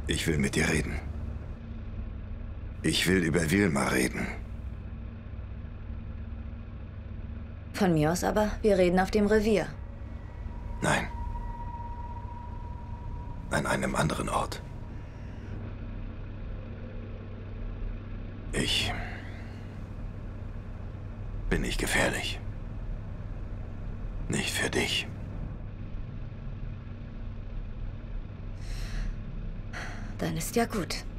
Ich will mit dir reden. Ich will über Vilma reden. Von mir aus aber, wir reden auf dem Revier. Nein. An einem anderen Ort. Ich bin nicht gefährlich. Nicht für dich. Dann ist ja gut.